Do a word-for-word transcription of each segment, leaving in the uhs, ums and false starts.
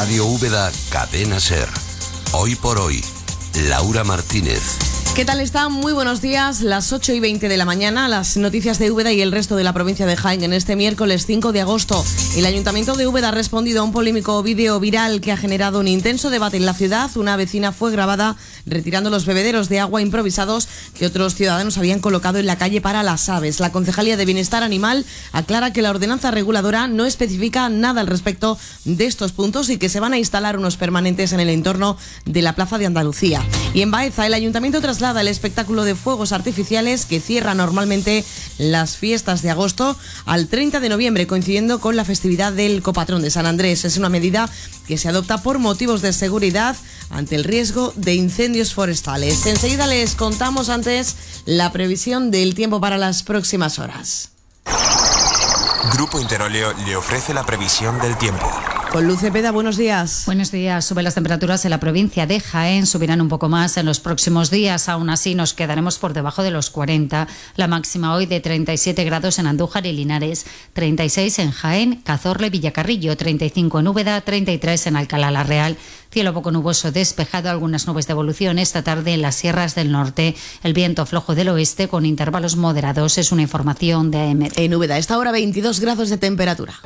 Radio Úbeda, Cadena Ser. Hoy por hoy, Laura Martínez. ¿Qué tal están? Muy buenos días, las ocho y veinte de la mañana, las noticias de Úbeda y el resto de la provincia de Jaén en este miércoles cinco de agosto. El Ayuntamiento de Úbeda ha respondido a un polémico vídeo viral que ha generado un intenso debate en la ciudad. Una vecina fue grabada retirando los bebederos de agua improvisados que otros ciudadanos habían colocado en la calle para las aves. La Concejalía de Bienestar Animal aclara que la ordenanza reguladora no especifica nada al respecto de estos puntos y que se van a instalar unos permanentes en el entorno de la Plaza de Andalucía. Y en Baeza, el Ayuntamiento traslada el espectáculo de fuegos artificiales que cierra normalmente las fiestas de agosto al treinta de noviembre, coincidiendo con la festividad del Copatrón de San Andrés. Es una medida que se adopta por motivos de seguridad ante el riesgo de incendios forestales. Enseguida les contamos antes la previsión del tiempo para las próximas horas. Grupo Interóleo le ofrece la previsión del tiempo. Con Luz Cepeda, buenos días. Buenos días. Suben las temperaturas en la provincia de Jaén, subirán un poco más en los próximos días. Aún así nos quedaremos por debajo de los cuarenta. La máxima hoy de treinta y siete grados en Andújar y Linares, treinta y seis en Jaén, Cazorla y Villacarrillo, treinta y cinco en Úbeda, treinta y tres en Alcalá la Real. Cielo poco nuboso despejado, algunas nubes de evolución esta tarde en las sierras del norte. El viento flojo del oeste con intervalos moderados. Es una información de A M D. En Úbeda, a esta hora veintidós grados de temperatura.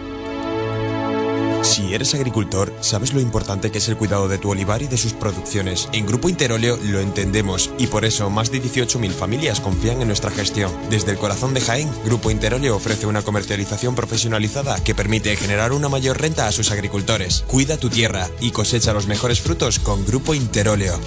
Si eres agricultor, sabes lo importante que es el cuidado de tu olivar y de sus producciones. En Grupo Interóleo lo entendemos y por eso más de dieciocho mil familias confían en nuestra gestión. Desde el corazón de Jaén, Grupo Interóleo ofrece una comercialización profesionalizada que permite generar una mayor renta a sus agricultores. Cuida tu tierra y cosecha los mejores frutos con Grupo Interóleo.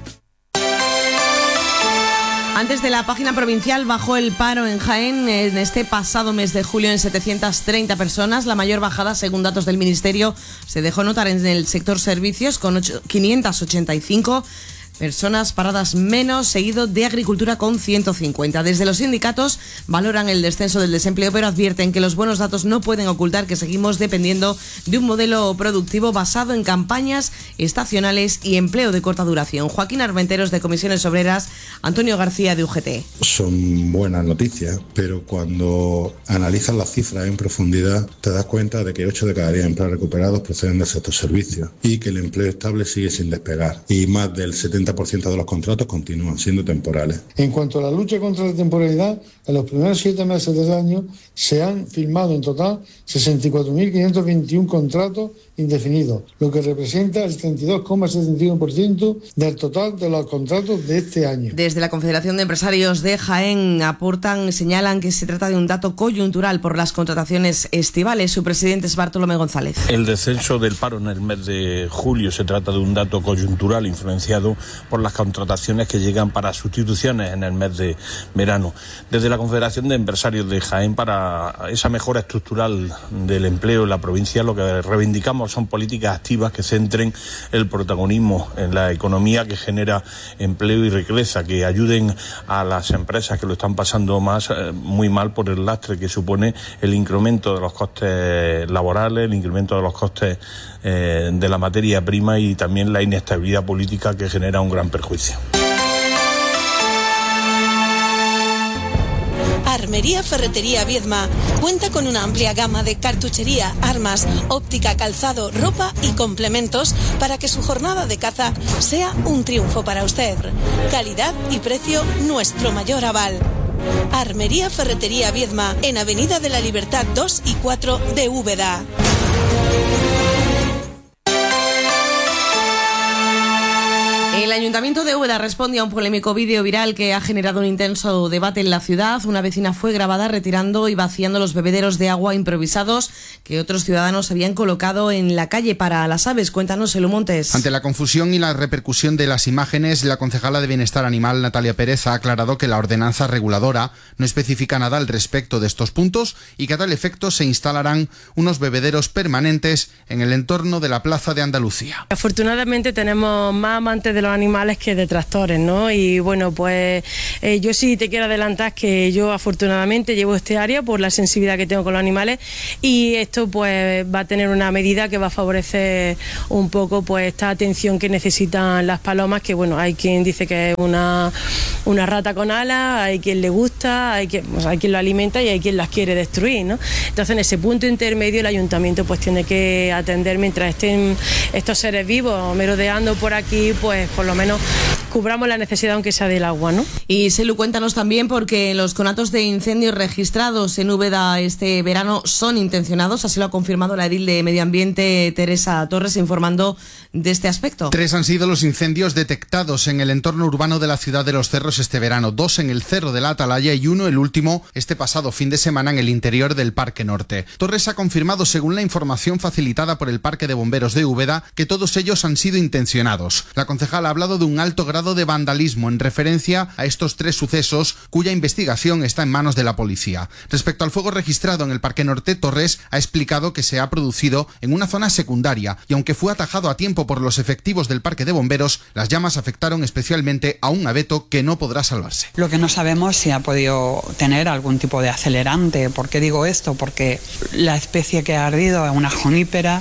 Antes de la página provincial, bajó el paro en Jaén en este pasado mes de julio en setecientas treinta personas. La mayor bajada, según datos del Ministerio, se dejó notar en el sector servicios con quinientas ochenta y cinco personas paradas menos, seguido de agricultura con ciento cincuenta. Desde los sindicatos valoran el descenso del desempleo, pero advierten que los buenos datos no pueden ocultar que seguimos dependiendo de un modelo productivo basado en campañas estacionales y empleo de corta duración. Joaquín Armenteros, de Comisiones Obreras, Antonio García, de U G T. Son buenas noticias, pero cuando analizas las cifras en profundidad te das cuenta de que ocho de cada diez empleos recuperados proceden del sector servicios y que el empleo estable sigue sin despegar y más del setenta por ciento de los contratos continúan siendo temporales. En cuanto a la lucha contra la temporalidad, en los primeros siete meses del año se han firmado en total sesenta y cuatro mil quinientos veintiuno contratos indefinidos, lo que representa el treinta y dos coma setenta y uno por ciento del total de los contratos de este año. Desde la Confederación de Empresarios de Jaén aportan, señalan que se trata de un dato coyuntural por las contrataciones estivales. Su presidente es Bartolomé González. El descenso del paro en el mes de julio se trata de un dato coyuntural influenciado por las contrataciones que llegan para sustituciones en el mes de verano. Desde la Confederación de Empresarios de Jaén, para esa mejora estructural del empleo en la provincia, lo que reivindicamos son políticas activas que centren el protagonismo en la economía que genera empleo y riqueza, que ayuden a las empresas que lo están pasando más eh, muy mal por el lastre que supone el incremento de los costes laborales, el incremento de los costes eh, de la materia prima y también la inestabilidad política que genera un gran perjuicio. Armería Ferretería Viedma cuenta con una amplia gama de cartuchería, armas, óptica, calzado, ropa y complementos para que su jornada de caza sea un triunfo para usted. Calidad y precio, nuestro mayor aval. Armería Ferretería Viedma, en Avenida de la Libertad dos y cuatro de Úbeda. El Ayuntamiento de Úbeda responde a un polémico vídeo viral que ha generado un intenso debate en la ciudad. Una vecina fue grabada retirando y vaciando los bebederos de agua improvisados que otros ciudadanos habían colocado en la calle para las aves. Cuéntanos, Elu Montes. Ante la confusión y la repercusión de las imágenes, la concejala de Bienestar Animal, Natalia Pérez, ha aclarado que la ordenanza reguladora no especifica nada al respecto de estos puntos y que a tal efecto se instalarán unos bebederos permanentes en el entorno de la Plaza de Andalucía. Afortunadamente tenemos más amantes de los animales que detractores, ¿no? Y bueno, pues eh, yo sí te quiero adelantar que yo afortunadamente llevo este área por la sensibilidad que tengo con los animales, y esto pues va a tener una medida que va a favorecer un poco pues esta atención que necesitan las palomas, que bueno, hay quien dice que es una, una rata con alas, hay quien le gusta, hay quien, pues, hay quien lo alimenta y hay quien las quiere destruir, ¿no? Entonces en ese punto intermedio el ayuntamiento pues tiene que atender mientras estén estos seres vivos merodeando por aquí, pues por lo menos cubramos la necesidad aunque sea del agua, ¿no? Y Selu, cuéntanos también, porque los conatos de incendios registrados en Úbeda este verano son intencionados, así lo ha confirmado la edil de Medio Ambiente Teresa Torres, informando de este aspecto. Tres han sido los incendios detectados en el entorno urbano de la ciudad de Los Cerros este verano, dos en el Cerro de la Atalaya y uno, el último, este pasado fin de semana en el interior del Parque Norte. Torres ha confirmado, según la información facilitada por el Parque de Bomberos de Úbeda, que todos ellos han sido intencionados. La concejal ha hablado de un alto grado de vandalismo en referencia a estos tres sucesos, cuya investigación está en manos de la policía. Respecto al fuego registrado en el Parque Norte, Torres ha explicado que se ha producido en una zona secundaria y aunque fue atajado a tiempo por los efectivos del Parque de Bomberos, las llamas afectaron especialmente a un abeto que no podrá salvarse. Lo que no sabemos si ha podido tener algún tipo de acelerante. ¿Por qué digo esto? Porque la especie que ha ardido es una junípera,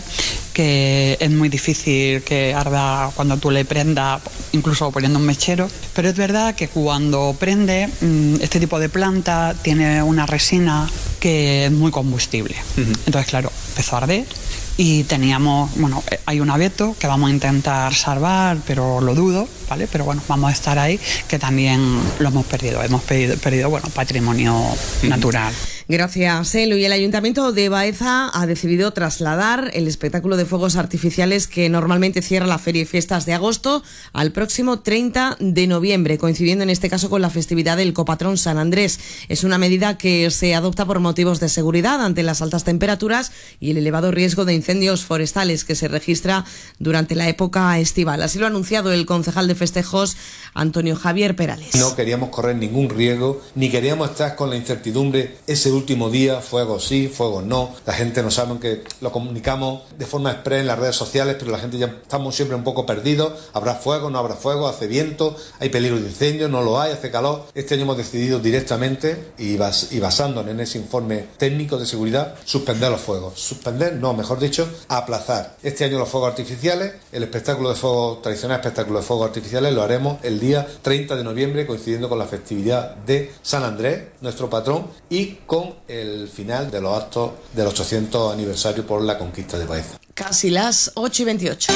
que es muy difícil que arda cuando tú le prendas, incluso poniendo un mechero, pero es verdad que cuando prende, este tipo de planta tiene una resina que es muy combustible. Uh-huh. Entonces, claro, empezó a arder y teníamos, bueno, hay un abeto que vamos a intentar salvar, pero lo dudo, ¿vale? Pero bueno, vamos a estar ahí, que también lo hemos perdido, hemos perdido, perdido bueno, patrimonio uh-huh. natural. Gracias, Elu. Y el Ayuntamiento de Baeza ha decidido trasladar el espectáculo de fuegos artificiales que normalmente cierra la Feria y Fiestas de agosto al próximo treinta de noviembre, coincidiendo en este caso con la festividad del Copatrón San Andrés. Es una medida que se adopta por motivos de seguridad ante las altas temperaturas y el elevado riesgo de incendios forestales que se registra durante la época estival. Así lo ha anunciado el concejal de festejos, Antonio Javier Perales. No queríamos correr ningún riesgo, ni queríamos estar con la incertidumbre ese último día, fuegos sí, fuegos no. La gente no sabe, que lo comunicamos de forma express en las redes sociales, pero la gente ya estamos siempre un poco perdidos. ¿Habrá fuego, no habrá fuego? ¿Hace viento? ¿Hay peligro de incendio? ¿No lo hay? ¿Hace calor? Este año hemos decidido directamente y, bas y basándonos en ese informe técnico de seguridad, suspender los fuegos. Suspender, no, mejor dicho, aplazar. Este año los fuegos artificiales, el espectáculo de fuegos, tradicional espectáculo de fuegos artificiales, lo haremos el día treinta de noviembre, coincidiendo con la festividad de San Andrés, nuestro patrón, y con el final de los actos del ochocientos aniversario por la conquista de Baeza. Casi las ocho y veintiocho.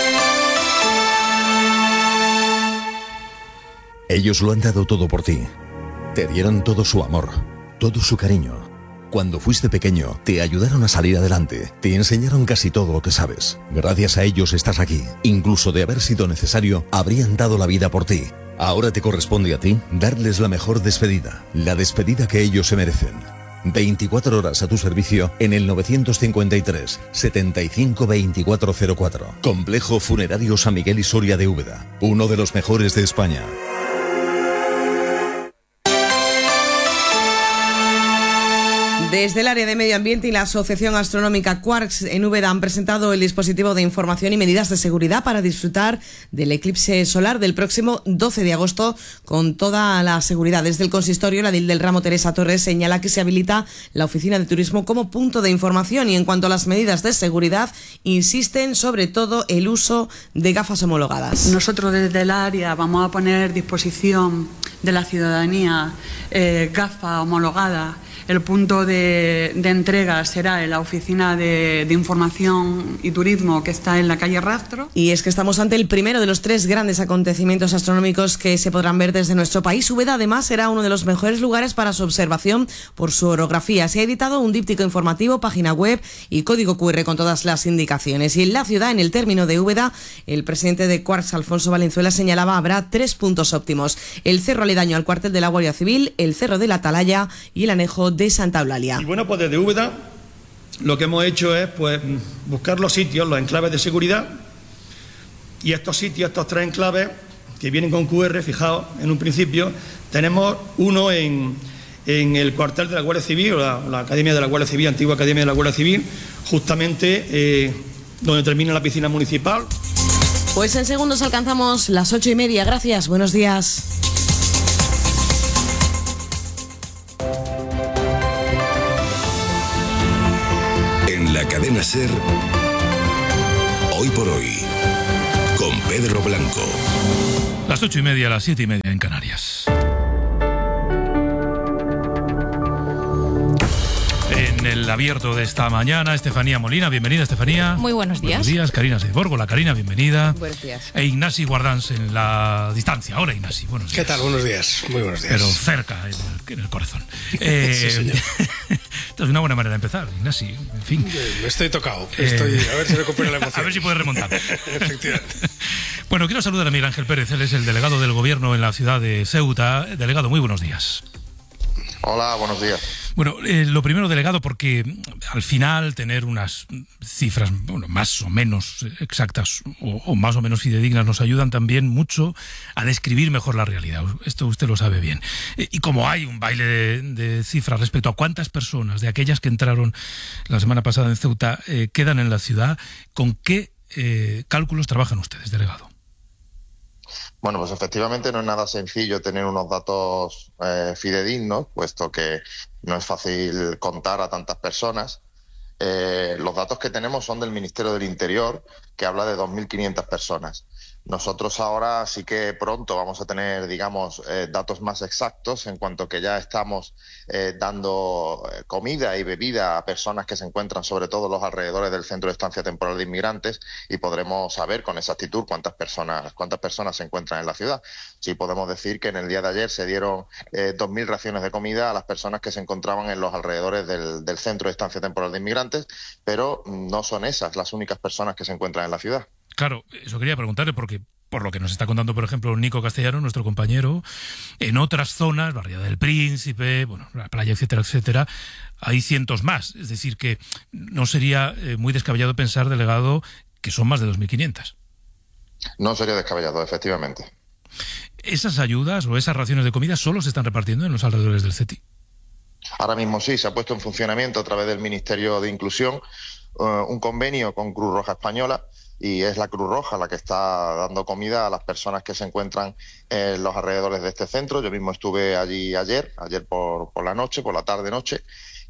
Ellos lo han dado todo por ti. Te dieron todo su amor, todo su cariño. Cuando fuiste pequeño, te ayudaron a salir adelante. Te enseñaron casi todo lo que sabes. Gracias a ellos estás aquí. Incluso de haber sido necesario, habrían dado la vida por ti. Ahora te corresponde a ti darles la mejor despedida. La despedida que ellos se merecen. veinticuatro horas a tu servicio en el novecientos cincuenta y tres, setenta y cinco, veinticuatro cero cuatro. Complejo Funerario San Miguel y Soria de Úbeda. Uno de los mejores de España. Desde el área de Medio Ambiente y la Asociación Astronómica Quarks en Úbeda han presentado el dispositivo de información y medidas de seguridad para disfrutar del eclipse solar del próximo doce de agosto con toda la seguridad. Desde el consistorio, la edil del ramo Teresa Torres señala que se habilita la oficina de turismo como punto de información y en cuanto a las medidas de seguridad insisten sobre todo el uso de gafas homologadas. Nosotros desde el área vamos a poner a disposición de la ciudadanía eh, gafas homologadas. El punto de, de entrega será en la oficina de, de información y turismo que está en la calle Rastro. Y es que estamos ante el primero de los tres grandes acontecimientos astronómicos que se podrán ver desde nuestro país. Úbeda además será uno de los mejores lugares para su observación por su orografía. Se ha editado un díptico informativo, página web y código cu erre con todas las indicaciones. Y en la ciudad, en el término de Úbeda, el presidente de Quarks, Alfonso Valenzuela, señalaba habrá tres puntos óptimos: el cerro aledaño al cuartel de la Guardia Civil, el cerro de la Atalaya y el anejo de Santa Eulalia. Y bueno, pues desde Úbeda lo que hemos hecho es pues buscar los sitios, los enclaves de seguridad, y estos sitios, estos tres enclaves que vienen con cu erre, fijaos, en un principio tenemos uno en, en el cuartel de la Guardia Civil, o la, la Academia de la Guardia Civil, antigua Academia de la Guardia Civil, justamente eh, donde termina la piscina municipal. Pues en segundos alcanzamos las ocho y media. Gracias, buenos días. En la cadena SER, hoy por hoy, con Pedro Blanco. Las ocho y media, las siete y media en Canarias. En el abierto de esta mañana, Estefanía Molina. Bienvenida, Estefanía. Muy buenos días. Buenos días, Karina Seiborgo. La Karina, bienvenida. Buenos días. E Ignasi Guardans en la distancia. Hola, Ignasi, buenos días. ¿Qué tal? Buenos días. Muy buenos días. Pero cerca, en el, en el corazón. Eh, sí, señor. Esta es una buena manera de empezar, Ignasi. En fin. Me estoy tocado. Estoy, a ver si recupero la emoción. A ver si puedes remontar. Efectivamente. Bueno, quiero saludar a Miguel Ángel Pérez. Él es el delegado del Gobierno en la ciudad de Ceuta. Delegado, muy buenos días. Hola, buenos días. Bueno, eh, lo primero, delegado, porque al final tener unas cifras bueno, más o menos exactas o, o más o menos fidedignas nos ayudan también mucho a describir mejor la realidad. Esto usted lo sabe bien. Eh, y como hay un baile de, de cifras respecto a cuántas personas de aquellas que entraron la semana pasada en Ceuta eh, quedan en la ciudad, ¿con qué eh, cálculos trabajan ustedes, delegado? Bueno, pues efectivamente no es nada sencillo tener unos datos eh, fidedignos, puesto que no es fácil contar a tantas personas. Eh, los datos que tenemos son del Ministerio del Interior, que habla de dos mil quinientas personas. Nosotros ahora sí que pronto vamos a tener, digamos, eh, datos más exactos en cuanto que ya estamos eh, dando comida y bebida a personas que se encuentran sobre todo en los alrededores del Centro de Estancia Temporal de Inmigrantes y podremos saber con exactitud cuántas personas cuántas personas se encuentran en la ciudad. Sí podemos decir que en el día de ayer se dieron eh, dos mil raciones de comida a las personas que se encontraban en los alrededores del, del Centro de Estancia Temporal de Inmigrantes, pero no son esas las únicas personas que se encuentran en la ciudad. Claro, eso quería preguntarle porque, por lo que nos está contando, por ejemplo, Nico Castellano, nuestro compañero, en otras zonas, Barriada del Príncipe, bueno, la playa, etcétera, etcétera, hay cientos más. Es decir, que no sería eh, muy descabellado pensar, delegado, que son más de dos mil quinientas. No sería descabellado, efectivamente. ¿Esas ayudas o esas raciones de comida solo se están repartiendo en los alrededores del CETI? Ahora mismo sí, se ha puesto en funcionamiento a través del Ministerio de Inclusión uh, un convenio con Cruz Roja Española, y es la Cruz Roja la que está dando comida a las personas que se encuentran en los alrededores de este centro. Yo mismo estuve allí ayer, ayer por, por la noche, por la tarde-noche,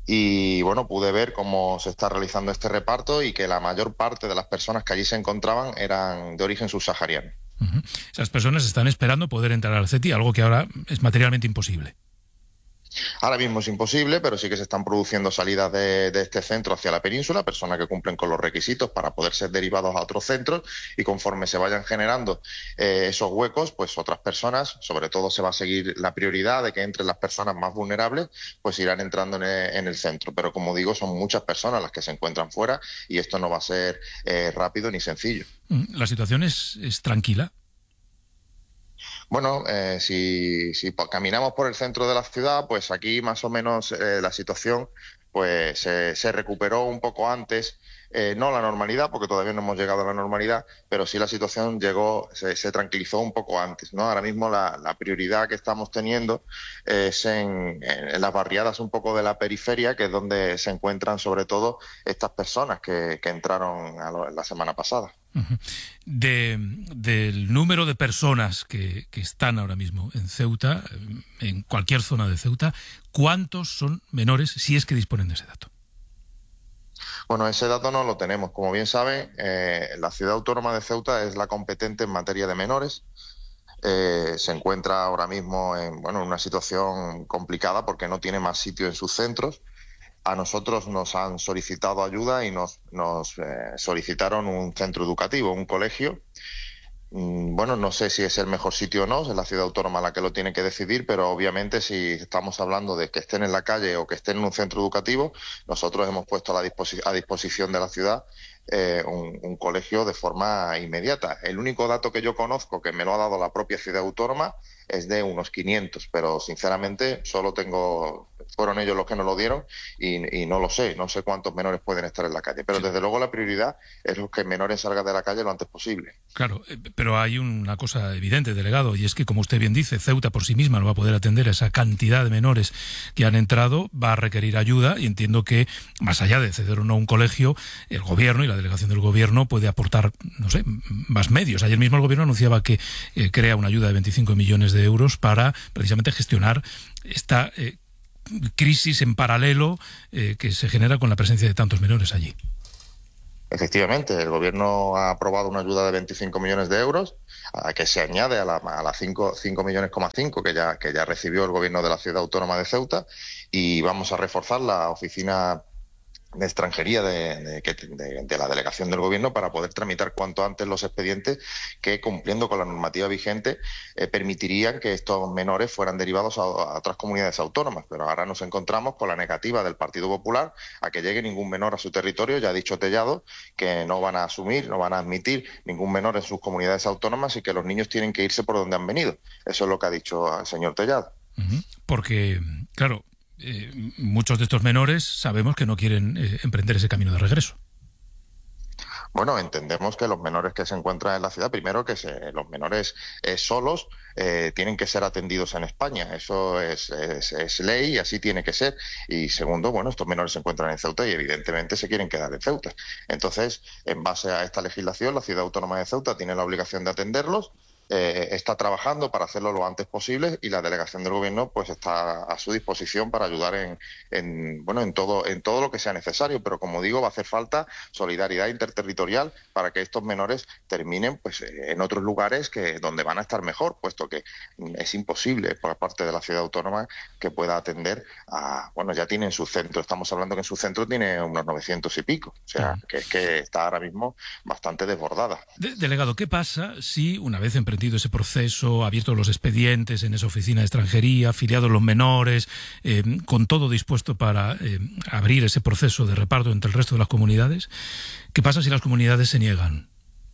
y bueno, pude ver cómo se está realizando este reparto y que la mayor parte de las personas que allí se encontraban eran de origen subsahariano. Uh-huh. Esas personas están esperando poder entrar al CETI, algo que ahora es materialmente imposible. Ahora mismo es imposible, pero sí que se están produciendo salidas de, de este centro hacia la península, personas que cumplen con los requisitos para poder ser derivados a otros centros, y conforme se vayan generando eh, esos huecos, pues otras personas, sobre todo se va a seguir la prioridad de que entren las personas más vulnerables, pues irán entrando en el, en el centro. Pero como digo, son muchas personas las que se encuentran fuera y esto no va a ser eh, rápido ni sencillo. ¿La situación es, es tranquila? Bueno, eh, si, si caminamos por el centro de la ciudad, pues aquí más o menos eh, la situación pues se, se recuperó un poco antes, eh, no la normalidad, porque todavía no hemos llegado a la normalidad, pero sí la situación llegó, se, se tranquilizó un poco antes, ¿no? Ahora mismo la, la prioridad que estamos teniendo es en, en las barriadas un poco de la periferia, que es donde se encuentran sobre todo estas personas que, que entraron a lo, la semana pasada. Uh-huh. De, del número de personas que, que están ahora mismo en Ceuta, en cualquier zona de Ceuta, ¿cuántos son menores, si es que disponen de ese dato? Bueno, ese dato no lo tenemos. Como bien saben, eh, la ciudad autónoma de Ceuta es la competente en materia de menores. Eh, se encuentra ahora mismo en, bueno, en una situación complicada porque no tiene más sitio en sus centros. A nosotros nos han solicitado ayuda y nos, nos eh, solicitaron un centro educativo, un colegio. Mm, bueno, no sé si es el mejor sitio o no, es la ciudad autónoma la que lo tiene que decidir, pero obviamente si estamos hablando de que estén en la calle o que estén en un centro educativo, nosotros hemos puesto a la disposi- a disposición de la ciudad eh, un, un colegio de forma inmediata. El único dato que yo conozco, que me lo ha dado la propia ciudad autónoma, es de unos quinientos, pero sinceramente solo tengo fueron ellos los que nos lo dieron y, y no lo sé, no sé cuántos menores pueden estar en la calle, pero desde luego la prioridad es que menores salgan de la calle lo antes posible. Claro, pero hay una cosa evidente, delegado, y es que, como usted bien dice, Ceuta por sí misma no va a poder atender a esa cantidad de menores que han entrado, va a requerir ayuda, y entiendo que, más allá de ceder o no un colegio, el gobierno y la delegación del gobierno puede aportar, no sé, más medios. Ayer mismo el gobierno anunciaba que eh, crea una ayuda de veinticinco millones de euros para precisamente gestionar esta eh, crisis en paralelo eh, que se genera con la presencia de tantos menores allí. Efectivamente, el Gobierno ha aprobado una ayuda de veinticinco millones de euros, a que se añade a las a la cinco millones coma cinco que ya, que ya recibió el Gobierno de la Ciudad Autónoma de Ceuta, y vamos a reforzar la oficina de extranjería de, de, de, de la delegación del gobierno para poder tramitar cuanto antes los expedientes que, cumpliendo con la normativa vigente, eh, permitirían que estos menores fueran derivados a, a otras comunidades autónomas. Pero ahora nos encontramos con la negativa del Partido Popular a que llegue ningún menor a su territorio. Ya ha dicho Tellado que no van a asumir, no van a admitir ningún menor en sus comunidades autónomas y que los niños tienen que irse por donde han venido. Eso es lo que ha dicho el señor Tellado. Uh-huh. Porque, claro, Eh, muchos de estos menores sabemos que no quieren eh, emprender ese camino de regreso. Bueno, entendemos que los menores que se encuentran en la ciudad, primero que se, los menores eh, solos eh, tienen que ser atendidos en España. Eso es, es, es ley y así tiene que ser. Y segundo, bueno, estos menores se encuentran en Ceuta y evidentemente se quieren quedar en Ceuta. Entonces, en base a esta legislación, la Ciudad Autónoma de Ceuta tiene la obligación de atenderlos. Eh, está trabajando para hacerlo lo antes posible y la delegación del gobierno pues está a su disposición para ayudar en, en bueno en todo en todo lo que sea necesario, pero como digo, va a hacer falta solidaridad interterritorial para que estos menores terminen pues en otros lugares que donde van a estar mejor, puesto que es imposible por parte de la ciudad autónoma que pueda atender a, bueno, ya tienen su centro, estamos hablando que en su centro tiene unos novecientos y pico, o sea, que es que está ahora mismo bastante desbordada. De- delegado, ¿qué pasa si una vez emprendido ese proceso, abiertos los expedientes en esa oficina de extranjería, afiliados los menores, eh, con todo dispuesto para eh, abrir ese proceso de reparto entre el resto de las comunidades? ¿Qué pasa si las comunidades se niegan?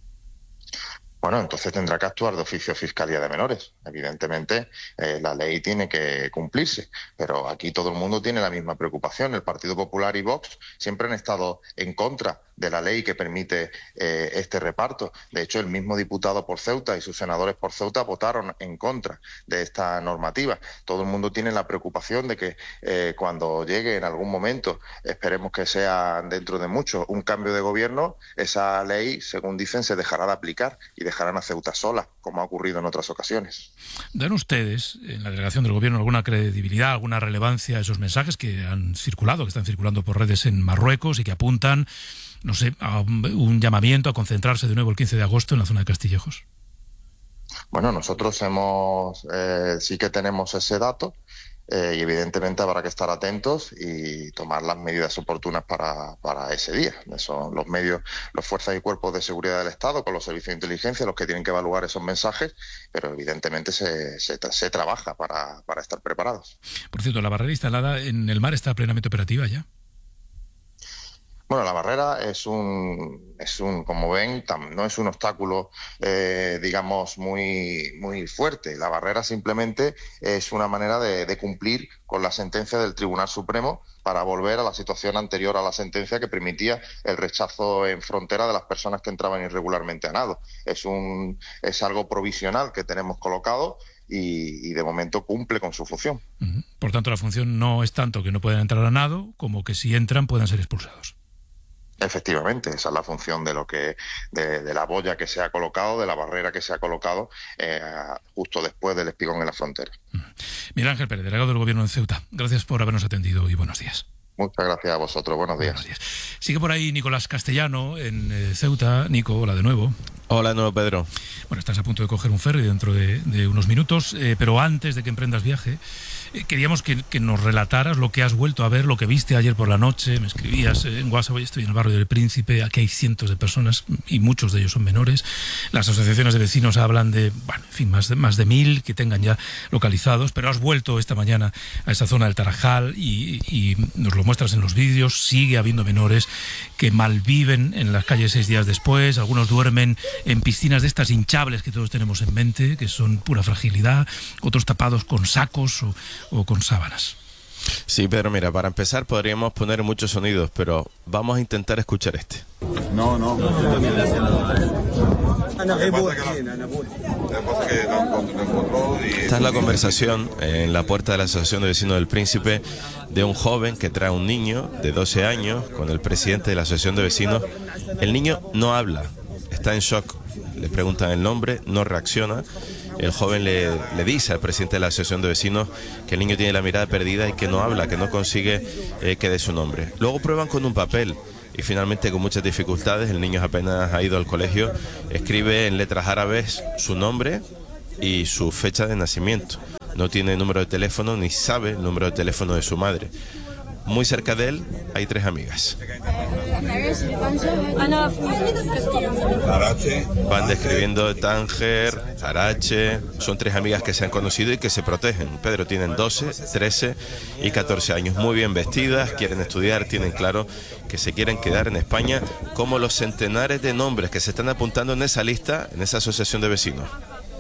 Bueno, entonces tendrá que actuar de oficio Fiscalía de Menores. Evidentemente, eh, la ley tiene que cumplirse, pero aquí todo el mundo tiene la misma preocupación. El Partido Popular y Vox siempre han estado en contra de la ley que permite eh, este reparto. De hecho, el mismo diputado por Ceuta y sus senadores por Ceuta votaron en contra de esta normativa. Todo el mundo tiene la preocupación de que eh, cuando llegue en algún momento, esperemos que sea dentro de mucho, un cambio de gobierno, esa ley, según dicen, se dejará de aplicar y dejarán a Ceuta sola, como ha ocurrido en otras ocasiones. ¿Dan ustedes, en la delegación del gobierno, alguna credibilidad, alguna relevancia a esos mensajes que han circulado, que están circulando por redes en Marruecos y que apuntan, no sé, a un, un llamamiento a concentrarse de nuevo el quince de agosto en la zona de Castillejos? Bueno, nosotros hemos eh, sí que tenemos ese dato eh, y evidentemente habrá que estar atentos y tomar las medidas oportunas para, para ese día. Son los medios, las fuerzas y cuerpos de seguridad del Estado con los servicios de inteligencia los que tienen que evaluar esos mensajes, pero evidentemente se, se, se trabaja para, para estar preparados. Por cierto, la barrera instalada en el mar está plenamente operativa ya. Bueno, la barrera es un, es un, como ven, tam, no es un obstáculo, eh, digamos, muy, muy fuerte. La barrera simplemente es una manera de, de cumplir con la sentencia del Tribunal Supremo para volver a la situación anterior a la sentencia que permitía el rechazo en frontera de las personas que entraban irregularmente a nado. Es un, es algo provisional que tenemos colocado y, y de momento cumple con su función. Uh-huh. Por tanto, la función no es tanto que no puedan entrar a nado como que si entran puedan ser expulsados. Efectivamente, esa es la función de lo que de, de la boya que se ha colocado, de la barrera que se ha colocado eh, justo después del espigón en la frontera. Uh-huh. Miguel Ángel Pérez, delegado del Gobierno en Ceuta, gracias por habernos atendido y buenos días. Muchas gracias a vosotros, buenos días. Buenos días. Sigue por ahí Nicolás Castellano en eh, Ceuta. Nico, hola de nuevo. Hola de nuevo, Pedro. Bueno, estás a punto de coger un ferry dentro de, de unos minutos, eh, pero antes de que emprendas viaje, eh, queríamos que, que nos relataras lo que has vuelto a ver, lo que viste ayer por la noche. Me escribías eh, en WhatsApp, hoy estoy en el barrio del Príncipe, aquí hay cientos de personas y muchos de ellos son menores. Las asociaciones de vecinos hablan de, bueno, en fin, más de, más de mil que tengan ya localizados, pero has vuelto esta mañana a esa zona del Tarajal y, y nos lo muestras en los vídeos. Sigue habiendo menores que malviven en las calles seis días después, algunos duermen en piscinas de estas hinchables que todos tenemos en mente, que son pura fragilidad, otros tapados con sacos o, o con sábanas. Sí, Pedro, mira, para empezar podríamos poner muchos sonidos, pero vamos a intentar escuchar este. No, no. Esta es la conversación en la puerta de la Asociación de Vecinos del Príncipe de un joven que trae a un niño de doce años con el presidente de la Asociación de Vecinos. El niño no habla, está en shock. Le preguntan el nombre, no reacciona. El joven le, le dice al presidente de la Asociación de Vecinos que el niño tiene la mirada perdida y que no habla, que no consigue eh, que dé su nombre. Luego prueban con un papel y finalmente, con muchas dificultades, el niño apenas ha ido al colegio, escribe en letras árabes su nombre y su fecha de nacimiento. No tiene número de teléfono ni sabe el número de teléfono de su madre. Muy cerca de él hay tres amigas. Van describiendo Tánger, Arache. Son tres amigas que se han conocido y que se protegen. Pedro, tienen doce, trece y catorce años. Muy bien vestidas, quieren estudiar, tienen claro que se quieren quedar en España, como los centenares de nombres que se están apuntando en esa lista, en esa asociación de vecinos.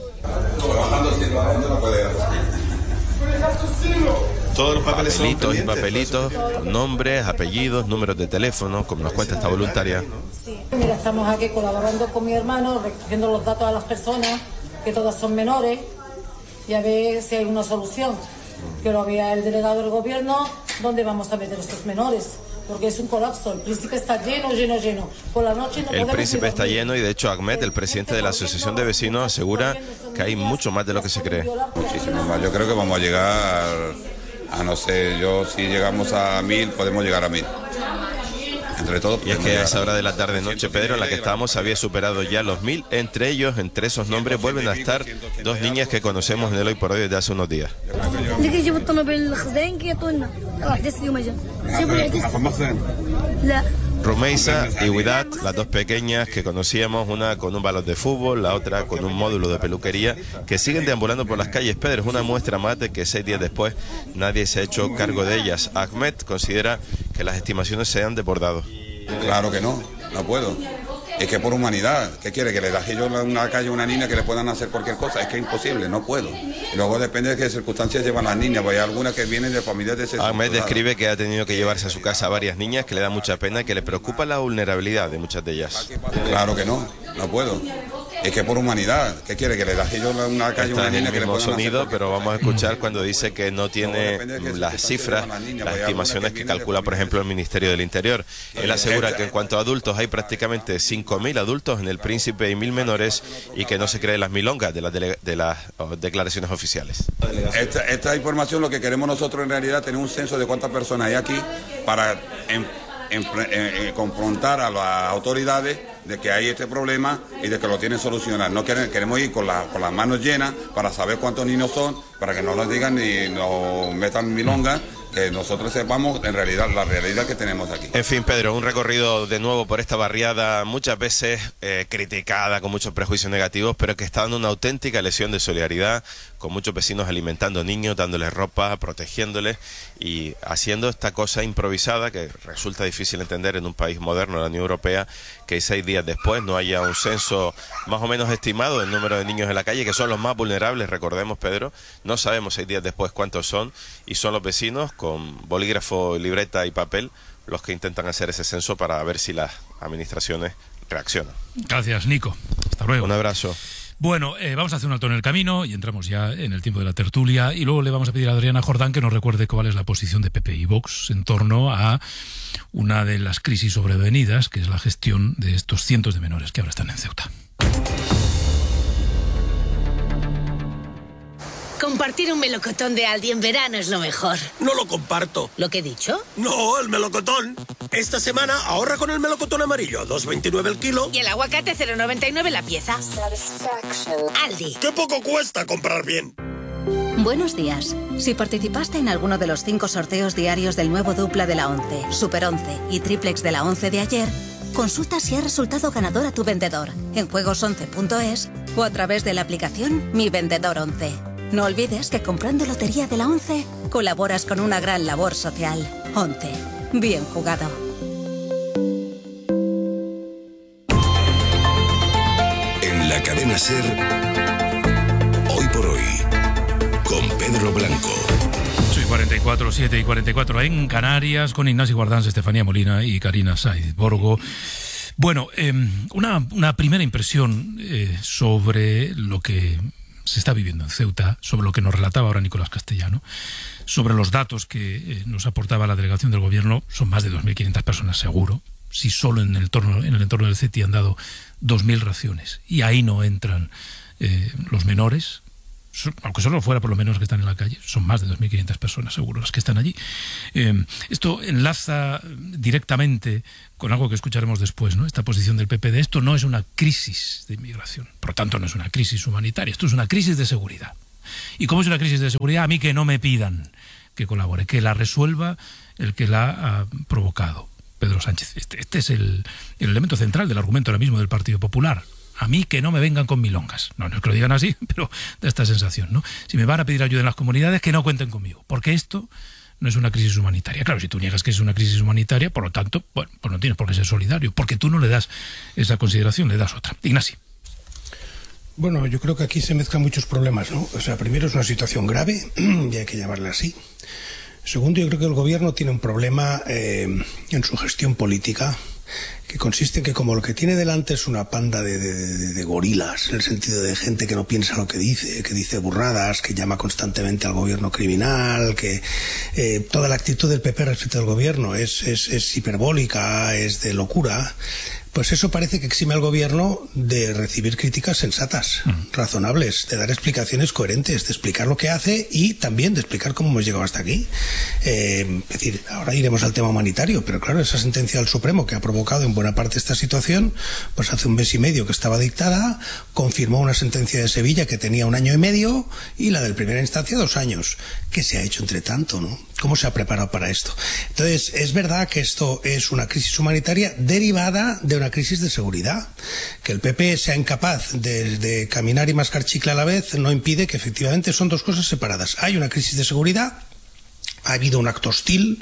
Todos los papeles son Papelitos y papelitos, nombres, apellidos, números de teléfono, como nos cuenta esta voluntaria. Sí, mira, estamos aquí colaborando con mi hermano, recogiendo los datos a las personas, que todas son menores, y a ver si hay una solución. Que lo vea el delegado del gobierno, ¿dónde vamos a meter estos menores? Porque es un colapso, el príncipe está lleno, lleno, lleno. Por la noche no El príncipe está lleno y de hecho Ahmed, el presidente de la Asociación de Vecinos, asegura que hay mucho más de lo que se cree. Muchísimo más. Yo creo que vamos a llegar a, no sé, yo si llegamos a mil, podemos llegar a mil. Entre todos. Y es que a esa hora de la tarde noche, Pedro, en la que estábamos, había superado ya los mil. Entre ellos, entre esos nombres, vuelven a estar dos niñas que conocemos en el Hoy por Hoy desde hace unos días. Rumeisa y Widat, las dos pequeñas que conocíamos, una con un balón de fútbol, la otra con un módulo de peluquería, que siguen deambulando por las calles. Pedro, es una muestra más de que seis días después nadie se ha hecho cargo de ellas. Ahmed considera que las estimaciones se han desbordado. Claro que no, no puedo. Es que por humanidad, ¿qué quiere? Que le deje yo en una calle a una niña que le puedan hacer cualquier cosa. Es que es imposible, no puedo. Y luego depende de qué circunstancias llevan las niñas, porque hay algunas que vienen de familias de ese. Ahmed describe que ha tenido que llevarse a su casa a varias niñas, que le da mucha pena y que le preocupa la vulnerabilidad de muchas de ellas. Claro que no, no puedo. Es que por humanidad, ¿qué quiere? Que le deje yo en una calle a una niña que le puedan hacer sonido, cualquier... pero vamos a escuchar cuando dice que no tiene las cifras, las estimaciones que calcula, por ejemplo, el Ministerio del Interior. Él asegura que en cuanto a adultos hay prácticamente cinco mil adultos en el Príncipe y mil menores, y que no se cree las milongas de las, dele- de las oh, declaraciones oficiales. Esta, esta información, lo que queremos nosotros en realidad, tener un censo de cuántas personas hay aquí para en, en, en, en, confrontar a las autoridades de que hay este problema y de que lo tienen solucionar. No queremos, queremos ir con, la, con las manos llenas para saber cuántos niños son, para que no nos digan ni nos metan milongas, que nosotros sepamos en realidad la realidad que tenemos aquí. En fin, Pedro, un recorrido de nuevo por esta barriada, muchas veces eh, criticada, con muchos prejuicios negativos, pero que está dando una auténtica lección de solidaridad, con muchos vecinos alimentando niños, dándoles ropa, protegiéndoles y haciendo esta cosa improvisada que resulta difícil entender en un país moderno, la Unión Europea, que seis días después no haya un censo más o menos estimado del número de niños en la calle, que son los más vulnerables, recordemos, Pedro. No sabemos seis días después cuántos son, y son los vecinos con bolígrafo, libreta y papel los que intentan hacer ese censo para ver si las administraciones reaccionan. Gracias, Nico. Hasta luego. Un abrazo. Bueno, eh, vamos a hacer un alto en el camino y entramos ya en el tiempo de la tertulia, y luego le vamos a pedir a Adriana Jordán que nos recuerde cuál es la posición de P P y Vox en torno a una de las crisis sobrevenidas, que es la gestión de estos cientos de menores que ahora están en Ceuta. Compartir un melocotón de Aldi en verano es lo mejor. No lo comparto. ¿Lo que he dicho? No, el melocotón. Esta semana ahorra con el melocotón amarillo, dos veintinueve el kilo. Y el aguacate cero noventa y nueve la pieza. Aldi. ¡Qué poco cuesta comprar bien! Buenos días. Si participaste en alguno de los cinco sorteos diarios del nuevo dupla de la once, Super once y Triplex de la once de ayer, consulta si ha resultado ganador a tu vendedor en juegos once punto es o a través de la aplicación Mi Vendedor once. No olvides que comprando Lotería de la once colaboras con una gran labor social. once. Bien jugado. En la cadena SER, Hoy por Hoy, con Pedro Blanco. ocho y cuarenta y cuatro, siete y cuarenta y cuatro en Canarias, con Ignacio Guardans, Estefanía Molina y Karina Saiz Borgo. Bueno, eh, una, una primera impresión eh, sobre lo que se está viviendo en Ceuta, sobre lo que nos relataba ahora Nicolás Castellano, sobre los datos que eh, nos aportaba la delegación del gobierno. Son más de dos mil quinientas personas seguro, si solo en el entorno, en el entorno del CETI han dado dos mil raciones, y ahí no entran eh, los menores, aunque solo fuera por los menores que están en la calle. Son más de dos mil quinientas personas seguro las que están allí. Eh, esto enlaza directamente con algo que escucharemos después, ¿no? Esta posición del P P de esto no es una crisis de inmigración, por lo tanto no es una crisis humanitaria, esto es una crisis de seguridad. Y como es una crisis de seguridad, a mí que no me pidan que colabore, que la resuelva el que la ha provocado, Pedro Sánchez. Este, este es el, el elemento central del argumento ahora mismo del Partido Popular. A mí que no me vengan con milongas. No, no es que lo digan así, pero da esta sensación, ¿no? Si me van a pedir ayuda en las comunidades, que no cuenten conmigo, porque esto no es una crisis humanitaria. Claro, si tú niegas que es una crisis humanitaria, por lo tanto, bueno, pues no tienes por qué ser solidario, porque tú no le das esa consideración, le das otra. Ignacio. Bueno, yo creo que aquí se mezclan muchos problemas, ¿no? O sea, primero es una situación grave, y hay que llamarla así. Segundo, yo creo que el gobierno tiene un problema eh, en su gestión política, que consiste en que como lo que tiene delante es una panda de, de, de, de gorilas, en el sentido de gente que no piensa lo que dice, que dice burradas, que llama constantemente al gobierno criminal, que eh, toda la actitud del P P respecto al gobierno es, es, es hiperbólica, es de locura. Pues eso parece que exime al gobierno de recibir críticas sensatas, mm. razonables, de dar explicaciones coherentes, de explicar lo que hace y también de explicar cómo hemos llegado hasta aquí. Eh, es decir, ahora iremos al tema humanitario, pero claro, esa sentencia del Supremo que ha provocado en buena parte esta situación, pues hace un mes y medio que estaba dictada, confirmó una sentencia de Sevilla que tenía un año y medio y la del primera instancia dos años. ¿Qué se ha hecho entre tanto, no? ¿Cómo se ha preparado para esto? Entonces, es verdad que esto es una crisis humanitaria derivada de una crisis de seguridad. Que el P P sea incapaz de, de caminar y mascar chicle a la vez no impide que efectivamente son dos cosas separadas. Hay una crisis de seguridad, ha habido un acto hostil,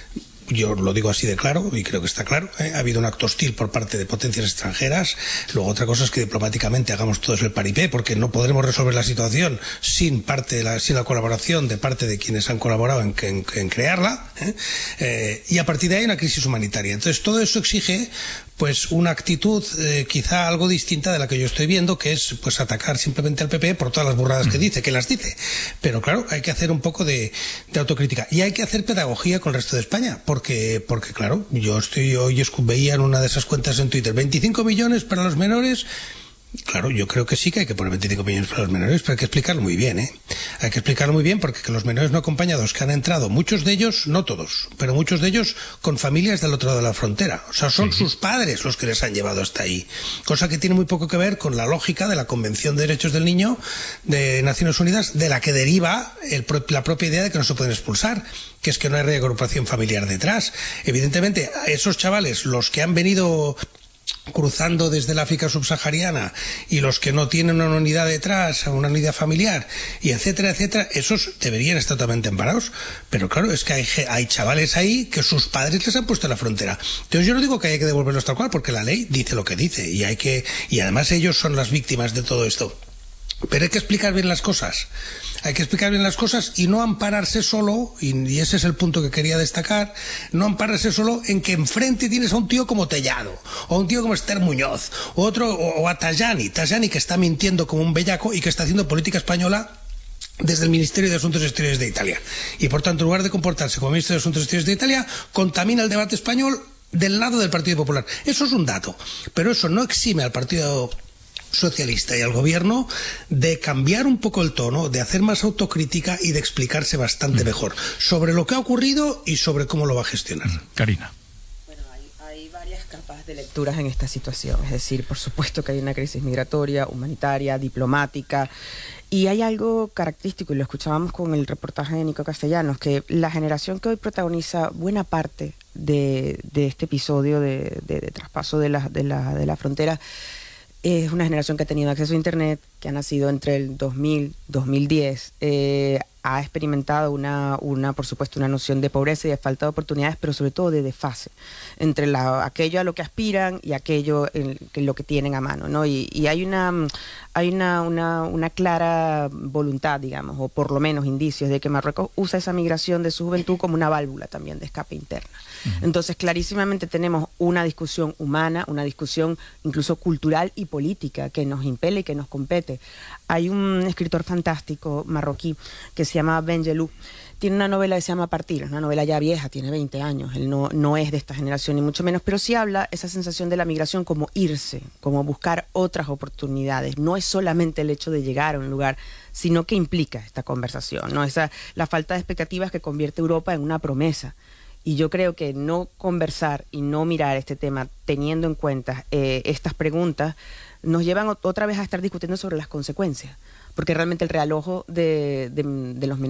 yo lo digo así de claro, y creo que está claro, ¿eh? Ha habido un acto hostil por parte de potencias extranjeras. Luego otra cosa es que diplomáticamente hagamos todos el paripé, porque no podremos resolver la situación sin parte de la, sin la colaboración de parte de quienes han colaborado en, en, en crearla, ¿eh? Eh, y a partir de ahí una crisis humanitaria. Entonces todo eso exige pues una actitud eh, quizá algo distinta de la que yo estoy viendo, que es pues atacar simplemente al P P por todas las burradas que dice, que las dice. Pero claro, hay que hacer un poco de, de autocrítica y hay que hacer pedagogía con el resto de España, porque, porque claro, yo estoy hoy veía en una de esas cuentas en Twitter, veinticinco millones para los menores. Claro, yo creo que sí que hay que poner veinticinco millones para los menores, pero hay que explicarlo muy bien, ¿eh? Hay que explicarlo muy bien porque que los menores no acompañados que han entrado, muchos de ellos, no todos, pero muchos de ellos con familias del otro lado de la frontera. O sea, son sí. sus padres los que les han llevado hasta ahí. Cosa que tiene muy poco que ver con la lógica de la Convención de Derechos del Niño de Naciones Unidas, de la que deriva el, la propia idea de que no se pueden expulsar, que es que no hay reagrupación familiar detrás. Evidentemente, esos chavales, los que han venido cruzando desde el África subsahariana y los que no tienen una unidad detrás, una unidad familiar y etcétera, etcétera, esos deberían estar totalmente amparados, pero claro, es que hay, hay chavales ahí que sus padres les han puesto en la frontera. Entonces yo no digo que haya que devolverlos tal cual, porque la ley dice lo que dice y hay que, y además ellos son las víctimas de todo esto. Pero hay que explicar bien las cosas. Hay que explicar bien las cosas y no ampararse solo, y, y ese es el punto que quería destacar, no ampararse solo en que enfrente tienes a un tío como Tellado, o a un tío como Esther Muñoz, o, otro, o, o a Tajani, Tajani que está mintiendo como un bellaco y que está haciendo política española desde el Ministerio de Asuntos Exteriores de Italia. Y por tanto, en lugar de comportarse como Ministro de Asuntos Exteriores de Italia, contamina el debate español del lado del Partido Popular. Eso es un dato, pero eso no exime al Partido Socialista y al gobierno de cambiar un poco el tono, de hacer más autocrítica y de explicarse bastante mm. mejor sobre lo que ha ocurrido y sobre cómo lo va a gestionar. Mm. Karina. Bueno, hay, hay varias capas de lecturas en esta situación. Es decir, por supuesto que hay una crisis migratoria, humanitaria, diplomática. Y hay algo característico, y lo escuchábamos con el reportaje de Nico Castellanos, que la generación que hoy protagoniza buena parte de, de este episodio de, de, de traspaso de la, de, la, de la frontera es una generación que ha tenido acceso a Internet, que ha nacido entre el dos mil y dos mil diez. Eh, ha experimentado una, una, por supuesto, una noción de pobreza y de falta de oportunidades, pero sobre todo de desfase entre la, aquello a lo que aspiran y aquello en, en lo que tienen a mano, ¿no? Y, y hay una hay una, una, una clara voluntad, digamos, o por lo menos indicios de que Marruecos usa esa migración de su juventud como una válvula también de escape interna. Uh-huh. Entonces, clarísimamente tenemos una discusión humana, una discusión incluso cultural y política que nos impele y que nos compete. Hay un escritor fantástico marroquí que se llama Ben Jelloun. Tiene una novela que se llama Partir, una novela ya vieja, tiene veinte años, él no, no es de esta generación ni mucho menos, pero sí habla esa sensación de la migración como irse, como buscar otras oportunidades. No es solamente el hecho de llegar a un lugar, sino que implica esta conversación, ¿no? Esa, la falta de expectativas que convierte a Europa en una promesa. Y yo creo que no conversar y no mirar este tema teniendo en cuenta eh, estas preguntas nos llevan otra vez a estar discutiendo sobre las consecuencias, porque realmente el realojo de, de, de los menores